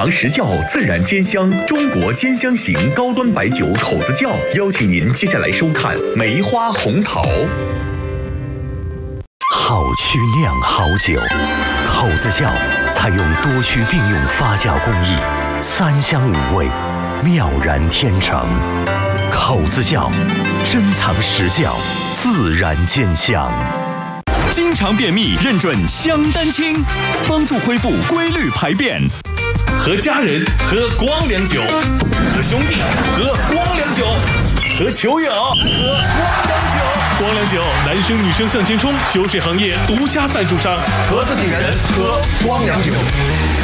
长实窖自然兼香，中国兼香型高端白酒口子窖，邀请您接下来收看梅花红桃。 好曲酿好酒，口子窖采用多区并用发酵工艺，3香5味，妙然天成。口子窖珍藏实窖，自然兼香。 经常便秘认准香丹青，帮助恢复规律排便。 和家人喝光良酒，和兄弟喝光良酒，和球友喝光良酒。 光良酒，男生女生向前冲，酒水行业独家赞助商。 和自己人喝光良酒。